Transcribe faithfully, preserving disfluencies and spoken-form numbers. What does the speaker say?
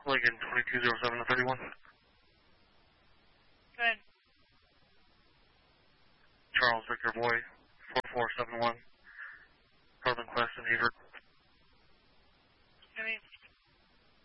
Lincoln twenty-two oh seven to thirty-one. Good. Charles Victor Boy, four four seven one. Northern Quest and Hebert.